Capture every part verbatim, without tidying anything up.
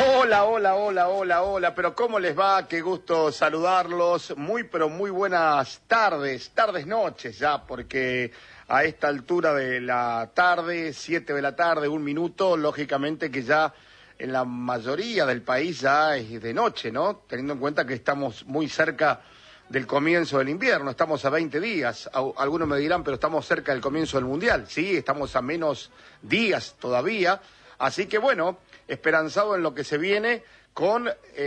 Hola, hola, hola, hola, hola, pero ¿cómo les va? Qué gusto saludarlos. Muy, pero muy buenas tardes, tardes, noches ya, porque a esta altura de la tarde, siete de la tarde, un minuto, lógicamente que ya en la mayoría del país ya es de noche, ¿no? Teniendo en cuenta que estamos muy cerca del comienzo del invierno, estamos a veinte días, algunos me dirán, pero estamos cerca del comienzo del Mundial, sí, estamos a menos días todavía, así que bueno, esperanzado en lo que se viene con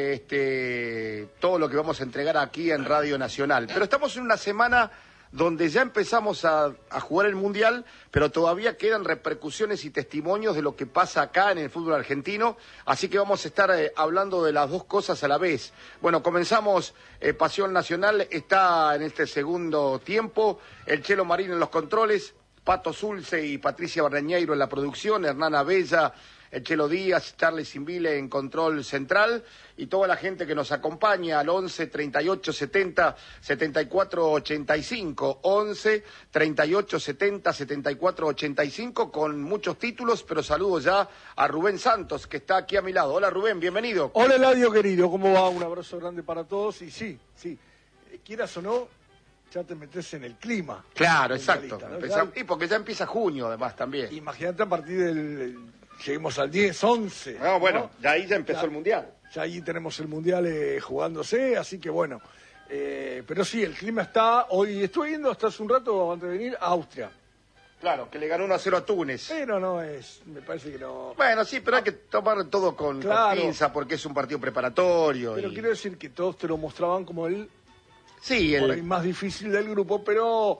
este, todo lo que vamos a entregar aquí en Radio Nacional. Pero estamos en una semana donde ya empezamos a, a jugar el Mundial, pero todavía quedan repercusiones y testimonios de lo que pasa acá en el fútbol argentino, así que vamos a estar eh, hablando de las dos cosas a la vez. Bueno, comenzamos eh, Pasión Nacional, está en este segundo tiempo, el Chelo Marín en los controles, Pato Zulce y Patricia Barreñeiro en la producción, Hernán Abella, el Chelo Díaz, Charles Simbile en control central y toda la gente que nos acompaña al once, treinta y ocho, setenta, setenta y cuatro, ochenta y cinco, once, treinta y ocho, setenta, setenta y cuatro, ochenta y cinco con muchos títulos, pero saludo ya a Rubén Santos que está aquí a mi lado. Hola Rubén, bienvenido. Hola Eladio querido, ¿cómo va? Un abrazo grande para todos y sí, sí, quieras o no, ya te metes en el clima. Claro, exacto. ¿No? Empezamos, y porque ya empieza junio además también. Imagínate a partir del... Lleguemos al diez, once. No, bueno, ¿no? ya ahí ya empezó ya, el Mundial. Ya allí tenemos el Mundial eh, jugándose, así que bueno. Eh, pero sí, el clima está... Hoy estuve viendo hasta hace un rato, antes de venir, a Austria. Claro, que le ganó uno a cero a Túnez. Pero no es... Me parece que no... Bueno, sí, pero hay que tomar todo con, claro, con pinza porque es un partido preparatorio. Pero y... quiero decir que todos te lo mostraban como el... Sí, por el... ahí más difícil del grupo, pero...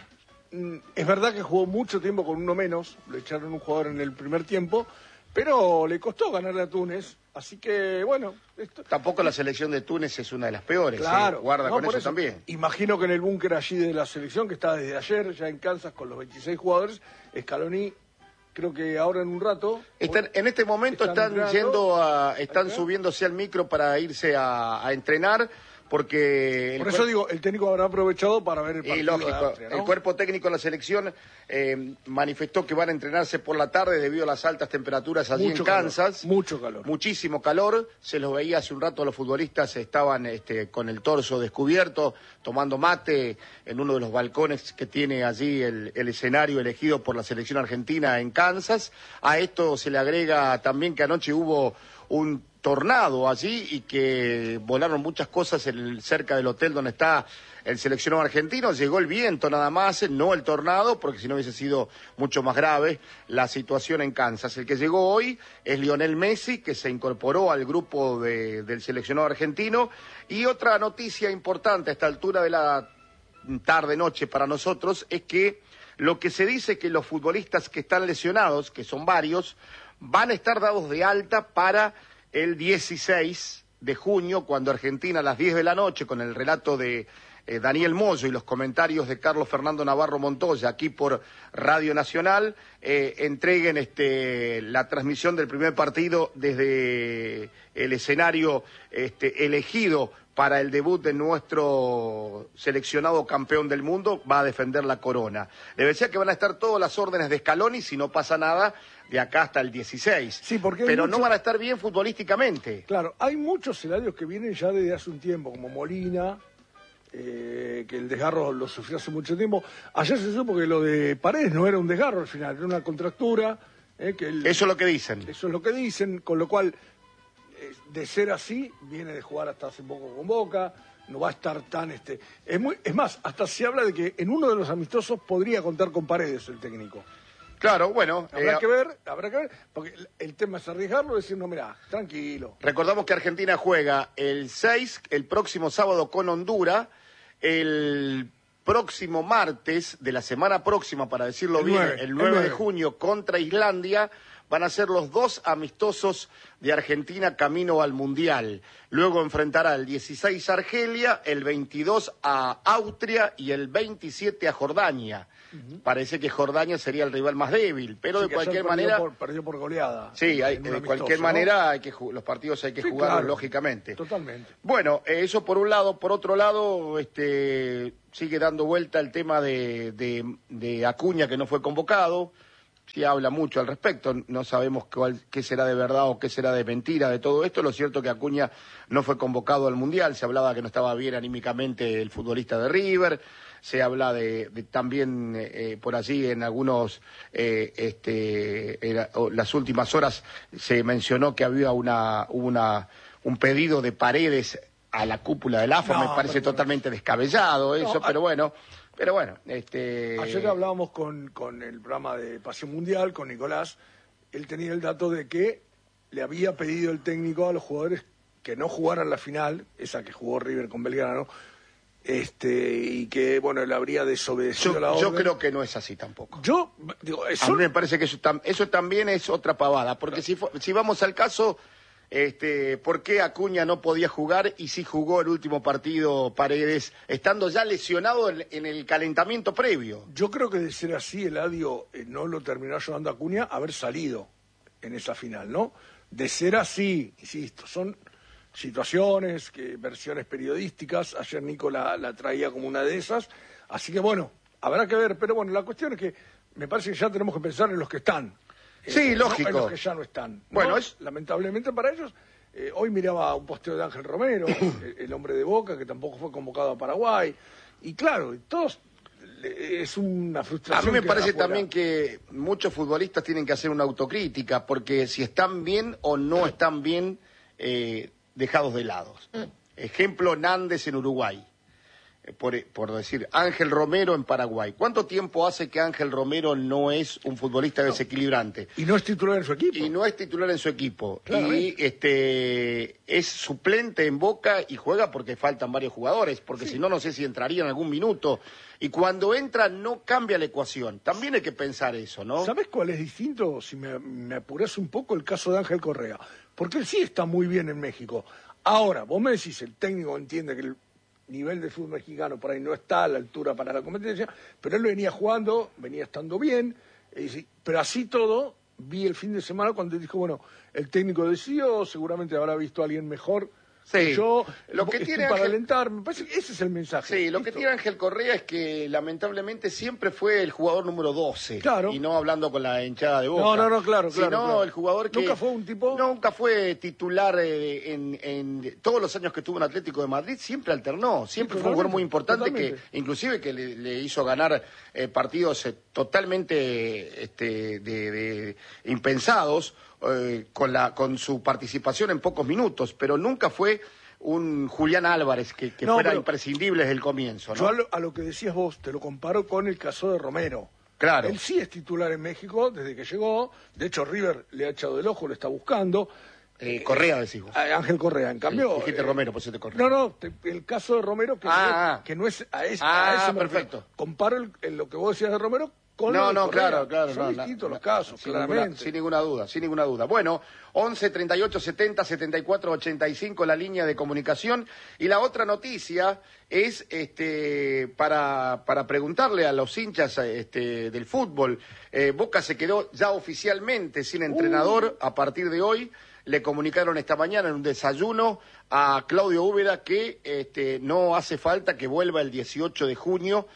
Es verdad que jugó mucho tiempo con uno menos, le echaron un jugador en el primer tiempo, pero le costó ganarle a Túnez, así que bueno... Esto... Tampoco la selección de Túnez es una de las peores, claro, ¿eh? Guarda no, con eso, eso también. Imagino que en el búnker allí de la selección, que está desde ayer ya en Kansas con los veintiséis jugadores, Scaloni, creo que ahora en un rato... Están, en este momento están, están yendo a... Están subiéndose al micro para irse a, a entrenar... Porque por eso digo, el técnico habrá aprovechado para ver el partido. Y lógico, de Austria, ¿no? El cuerpo técnico de la selección eh, manifestó que van a entrenarse por la tarde debido a las altas temperaturas allí mucho en Kansas. Calor, mucho calor. Muchísimo calor. Se los veía hace un rato, los futbolistas estaban este, con el torso descubierto, tomando mate en uno de los balcones que tiene allí el, el escenario elegido por la selección argentina en Kansas. A esto se le agrega también que anoche hubo un tornado allí y que volaron muchas cosas en el, cerca del hotel donde está el seleccionado argentino. Llegó el viento nada más, no el tornado, porque si no hubiese sido mucho más grave la situación en Kansas. El que llegó hoy es Lionel Messi, que se incorporó al grupo de, del seleccionado argentino. Y otra noticia importante a esta altura de la tarde-noche para nosotros es que lo que se dice que los futbolistas que están lesionados, que son varios, van a estar dados de alta para el dieciséis de junio, cuando Argentina a las diez de la noche, con el relato de eh, Daniel Moyo y los comentarios de Carlos Fernando Navarro Montoya, aquí por Radio Nacional, eh, entreguen este, la transmisión del primer partido desde el escenario este, elegido para el debut de nuestro seleccionado campeón del mundo, va a defender la corona. Le decía que van a estar todas las órdenes de Scaloni, si no pasa nada, de acá hasta el dieciséis. Sí, porque pero mucho... no van a estar bien futbolísticamente. Claro, hay muchos escenarios que vienen ya desde hace un tiempo, como Molina, eh, que el desgarro lo sufrió hace mucho tiempo. Ayer se supo que lo de Paredes no era un desgarro al final, era una contractura. Eh, que el... Eso es lo que dicen. Eso es lo que dicen, con lo cual, eh, de ser así, viene de jugar hasta hace poco con Boca, no va a estar tan... este Es, muy... es más, hasta se habla de que en uno de los amistosos podría contar con Paredes el técnico. Claro, bueno. Habrá eh, que ver, habrá que ver, porque el tema es arriesgarlo, decir, no, mirá, tranquilo. Recordamos que Argentina juega el seis, el próximo sábado con Honduras, el próximo martes de la semana próxima, para decirlo el bien, nueve, el nueve el de junio contra Islandia. Van a ser los dos amistosos de Argentina camino al Mundial. Luego enfrentará el dieciséis a Argelia, el veintidós a Austria y el veintisiete a Jordania. Uh-huh. Parece que Jordania sería el rival más débil, pero sí, de cualquier manera... Por, perdió por goleada. Sí, hay, de cualquier manera ¿no? hay que los partidos hay que sí, jugarlos claro, lógicamente. Totalmente. Bueno, eh, eso por un lado. Por otro lado, este sigue dando vuelta el tema de, de, de Acuña, que no fue convocado. se habla mucho al respecto, no sabemos cuál, qué será de verdad o qué será de mentira de todo esto. Lo cierto es que Acuña no fue convocado al Mundial, se hablaba que no estaba bien anímicamente el futbolista de River, se habla de, de también eh, por allí en algunos, eh, este, era, o, las últimas horas se mencionó que había una, una, un pedido de Paredes a la cúpula del A F A, no, me parece pero, totalmente descabellado eso, no, pero bueno... Pero bueno, este... Ayer hablábamos con, con el programa de Pasión Mundial, con Nicolás. Él tenía el dato de que le había pedido el técnico a los jugadores que no jugaran la final, esa que jugó River con Belgrano, este, y que, bueno, él habría desobedecido yo, la orden. Yo creo que no es así tampoco. Yo, digo, eso... A mí me parece que eso, tam, eso también es otra pavada, porque si, si vamos al caso... Este, ¿por qué Acuña no podía jugar y sí jugó el último partido Paredes, estando ya lesionado en, en el calentamiento previo? Yo creo que de ser así, Eladio eh, no lo terminó ayudando a Acuña a haber salido en esa final, ¿no? De ser así, insisto, son situaciones, que, versiones periodísticas, ayer Nico la, la traía como una de esas, así que bueno, habrá que ver, pero bueno, la cuestión es que me parece que ya tenemos que pensar en los que están. Sí, eh, lógico. No, en los que ya no están. ¿no? Bueno, es... Lamentablemente para ellos, eh, hoy miraba un posteo de Ángel Romero, el, el hombre de Boca, que tampoco fue convocado a Paraguay. Y claro, todos es una frustración. A mí me parece también que muchos futbolistas tienen que hacer una autocrítica, porque si están bien o no están bien eh, dejados de lado. Ejemplo, Nández en Uruguay. Por, por decir, Ángel Romero en Paraguay. ¿Cuánto tiempo hace que Ángel Romero no es un futbolista no. desequilibrante? Y no es titular en su equipo. Y no es titular en su equipo. Claramente. Y este es suplente en Boca y juega porque faltan varios jugadores, porque sí. si no, no sé si entraría en algún minuto. Y cuando entra no cambia la ecuación. También hay que pensar eso, ¿no? ¿Sabes cuál es distinto? Si me, me apuras un poco el caso de Ángel Correa. Porque él sí está muy bien en México. Ahora, vos me decís, el técnico entiende que el nivel del fútbol mexicano por ahí no está a la altura para la competencia, pero él venía jugando, venía estando bien, eh, pero así todo, vi el fin de semana cuando dijo, bueno, el técnico decidió, seguramente habrá visto a alguien mejor sí. que yo, lo que estoy tiene para Ángel... alentar, me parece que ese es el mensaje. Sí, lo ¿listo? que tiene Ángel Correa es que lamentablemente siempre fue el jugador número doce, claro. y no hablando con la hinchada de Boca. No, no, no, claro, sino claro. claro. el jugador que... Nunca fue un tipo... Nunca fue titular eh, en, en todos los años que estuvo en Atlético de Madrid, siempre alternó, siempre sí, fue un jugador muy importante, totalmente. que inclusive que le, le hizo ganar eh, partidos eh, totalmente este, de, de impensados eh, con, la, con su participación en pocos minutos, pero nunca fue... un Julián Álvarez que, que no, fuera imprescindible desde el comienzo, ¿no? Yo a lo, a lo que decías vos, te lo comparo con el caso de Romero. Claro. Él sí es titular en México desde que llegó, de hecho River le ha echado el ojo, lo está buscando. Eh, Correa decís vos. Ángel Correa, en cambio... Sí, dijiste eh, Romero, por eso te corrijo. No, no, te, el caso de Romero que, ah, no, que no es a, es, ah, a ese... perfecto. Comparo el, el, lo que vos decías de Romero con no, lo de no, Correa. claro, claro. Son no, distintos no, los casos, sin claramente. Ninguna, sin ninguna duda, sin ninguna duda. Bueno, once, treinta y ocho, setenta, setenta y cuatro, ochenta y cinco la línea de comunicación. Y la otra noticia es este para, para preguntarle a los hinchas este, del fútbol. Eh, Boca se quedó ya oficialmente sin entrenador uh. a partir de hoy. Le comunicaron esta mañana en un desayuno a Claudio Úbeda que este, no hace falta que vuelva el dieciocho de junio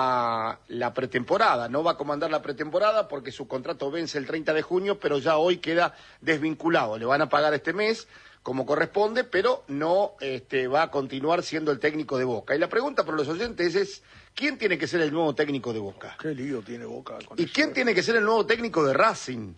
a la pretemporada. No va a comandar la pretemporada porque su contrato vence el treinta de junio, pero ya hoy queda desvinculado. Le van a pagar este mes como corresponde, pero no este, va a continuar siendo el técnico de Boca. Y la pregunta para los oyentes es, ¿quién tiene que ser el nuevo técnico de Boca? Qué lío tiene Boca con ¿Y eso, quién eh? tiene que ser el nuevo técnico de Racing?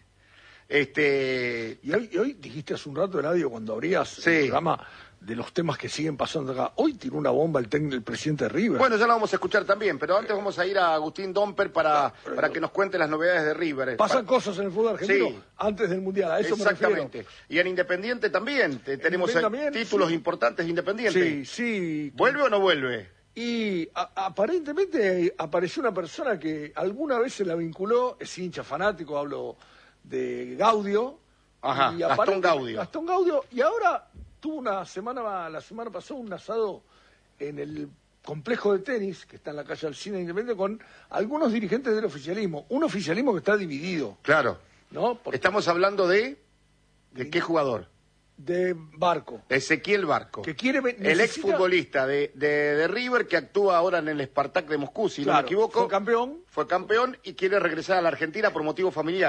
Este... Y hoy, y hoy dijiste hace un rato, Eladio, cuando abrías sí. el programa de los temas que siguen pasando acá, hoy tiró una bomba el técnico, el presidente de River. Bueno, ya lo vamos a escuchar también, pero antes vamos a ir a Agustín Domper para, no, para que nos cuente las novedades de River. Pasan para... cosas en el fútbol argentino sí. antes del Mundial, a eso me refiero. Exactamente. Y en Independiente también, te, tenemos también, títulos sí. importantes de Independiente. Sí, sí. ¿Vuelve o no vuelve? Y a, aparentemente apareció una persona que alguna vez se la vinculó, es hincha fanático, hablo de Gaudio. Ajá, y Gastón Gaudio. Gastón Gaudio, y ahora tuvo una semana, la semana pasada, un asado en el complejo de tenis, que está en la calle Alsina Independiente, con algunos dirigentes del oficialismo. Un oficialismo que está dividido. Claro. ¿No? Porque... Estamos hablando de... ¿De qué jugador? De Barco. Ezequiel Barco. Que quiere, necesita... El exfutbolista de, de, de River que actúa ahora en el Spartak de Moscú, si claro, no me equivoco. Fue campeón. Fue campeón y quiere regresar a la Argentina por motivos familiares.